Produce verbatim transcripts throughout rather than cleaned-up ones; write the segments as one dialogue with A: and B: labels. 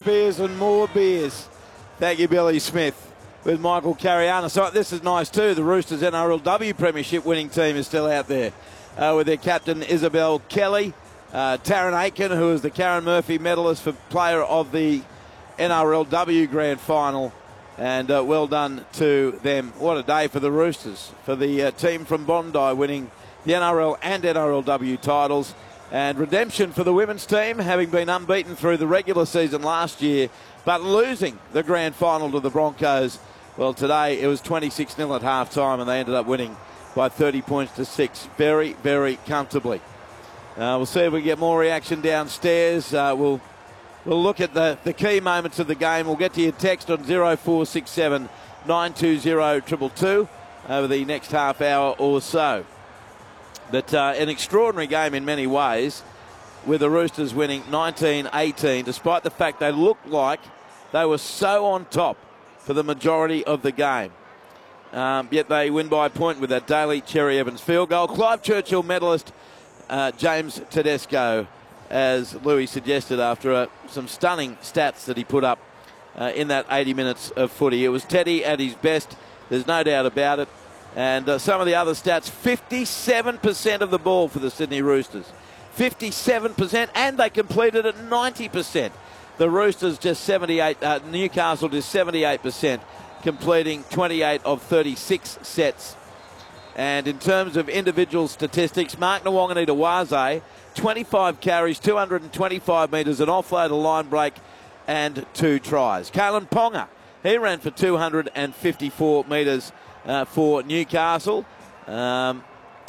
A: beers and more beers. Thank you, Billy Smith. With Michael Cariana. So this is nice too. The Roosters N R L W Premiership winning team is still out there uh, with their captain Isabel Kelly. Uh, Taryn Aiken, who is the Karen Murphy medalist for player of the N R L W Grand Final. And uh, well done to them. What a day for the Roosters. For the uh, team from Bondi winning the N R L and N R L W titles. And redemption for the women's team, having been unbeaten through the regular season last year, but losing the grand final to the Broncos. Well, today it was twenty-six nil at half-time, and they ended up winning by thirty points to six very, very comfortably. Uh, we'll see if we get more reaction downstairs. Uh, we'll we'll look at the, the key moments of the game. We'll get to your text on zero four six seven nine two zero two two two over the next half hour or so. But uh, an extraordinary game in many ways, with the Roosters winning nineteen eighteen, despite the fact they looked like they were so on top for the majority of the game. Um, yet they win by a point with that Daly Cherry Evans field goal. Clive Churchill medalist uh, James Tedesco, as Louis suggested, after uh, some stunning stats that he put up uh, in that eighty minutes of footy. It was Teddy at his best, there's no doubt about it. And uh, some of the other stats, fifty-seven percent of the ball for the Sydney Roosters. fifty-seven percent, and they completed at ninety percent. The Roosters just seventy-eight, uh, Newcastle just seventy-eight percent, completing twenty-eight of thirty-six sets. And in terms of individual statistics, Mark Nawaqanita-Wase, twenty-five carries, two hundred twenty-five metres, an offload, a line break, and two tries. Kalen Ponga, he ran for two hundred fifty-four metres uh, for Newcastle. Um,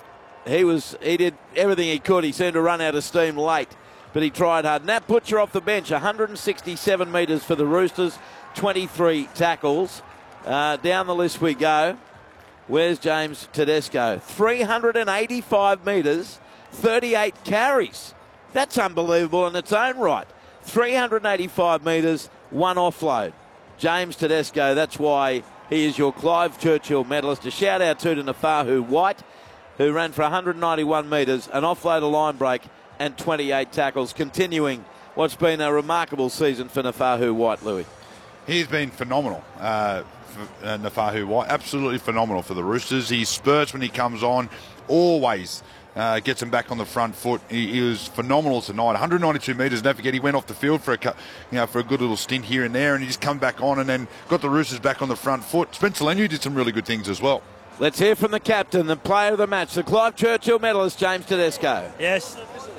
A: he was he did everything he could. He seemed to run out of steam late, but he tried hard. Nat Butcher off the bench, one hundred sixty-seven metres for the Roosters, twenty-three tackles. Uh, down the list we go. Where's James Tedesco? three hundred eighty-five metres, thirty-eight carries. That's unbelievable in its own right. three hundred eighty-five metres, one offload. James Tedesco, that's why he is your Clive Churchill medalist. A shout out to, to Nafahu White, who ran for one hundred ninety-one metres, an offload, a line break, and twenty-eight tackles, continuing what's been a remarkable season for Nafahu White, Louis.
B: He's been phenomenal, uh, for, uh, Nafahu White. Absolutely phenomenal for the Roosters. He spurts when he comes on, always uh, gets him back on the front foot. He, he was phenomenal tonight. one hundred ninety-two metres. Don't forget, he went off the field for a, you know, for a good little stint here and there, and he just come back on and then got the Roosters back on the front foot. Spencer Leniu did some really good things as well.
A: Let's hear from the captain, the player of the match, the Clive Churchill medalist, James Tedesco.
C: Yes.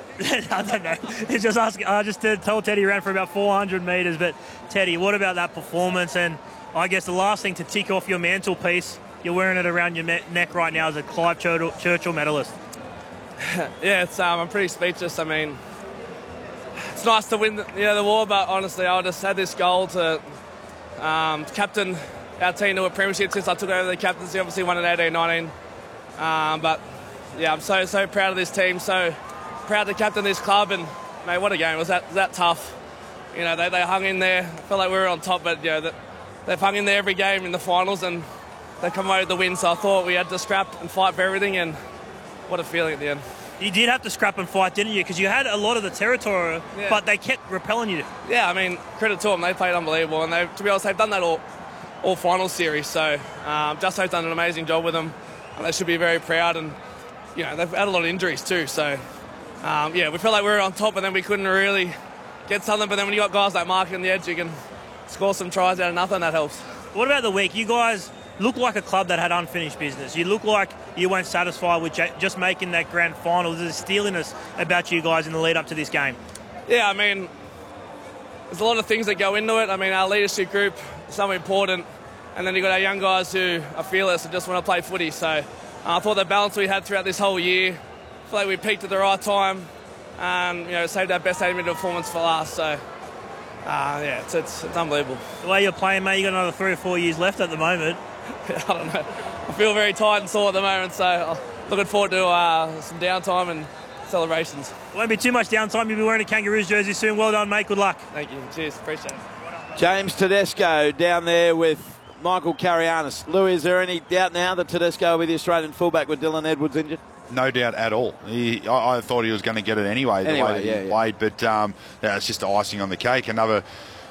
C: I don't know. He's just asking. I just told Teddy he ran for about four hundred metres, but Teddy, what about that performance? And I guess the last thing to tick off your mantelpiece, you're wearing it around your neck right now as a Clive Churchill, Churchill medalist.
D: Yeah, it's, um, I'm pretty speechless. I mean, it's nice to win the, you know, the war, but honestly, I just had this goal to um, captain our team to a premiership since I took over the captaincy. Obviously won in eighteen nineteen. Um, but, yeah, I'm so, so proud of this team, so proud to captain this club, and mate, what a game. It was that, that tough. You know, they, they hung in there. I felt like we were on top, but, you know, that, they've hung in there every game in the finals, and they come away with the win, so I thought we had to scrap and fight for everything, and what a feeling at the end.
C: You did have to scrap and fight, didn't you? Because you had a lot of the territory, yeah, but they kept repelling you.
D: Yeah, I mean, credit to them. They played unbelievable, and they, to be honest, they've done that all, all final series, so um, Justo's done an amazing job with them, and they should be very proud, and, you know, they've had a lot of injuries too, so... Um, yeah, we felt like we were on top, and then we couldn't really get something. But then when you got guys like Mark on the edge, you can score some tries out of nothing. That helps.
C: What about the week? You guys look like a club that had unfinished business. You look like you weren't satisfied with just making that grand final. There's a steeliness about you guys in the lead up to this game.
D: Yeah, I mean, there's a lot of things that go into it. I mean, our leadership group is so important, and then you got our young guys who are fearless and just want to play footy. So uh, I thought the balance we had throughout this whole year, I feel like we peaked at the right time, and you know, saved our best eighty minute performance for last. So, uh, yeah, it's, it's it's unbelievable.
C: The way you're playing, mate, you got another three or four years left at the moment.
D: I don't know. I feel very tired and sore at the moment, so uh, looking forward to uh, some downtime and celebrations.
C: Won't be too much downtime. You'll be wearing a Kangaroos jersey soon. Well done, mate. Good luck.
D: Thank you. Cheers. Appreciate it.
A: James Tedesco down there with Michael Carianis. Louis, is there any doubt now that Tedesco will be the Australian fullback with Dylan Edwards injured?
B: No doubt at all. He, I, I thought he was going to get it anyway, the
A: anyway,
B: way that
A: yeah,
B: he
A: yeah.
B: played, but um, yeah, it's just icing on the cake. Another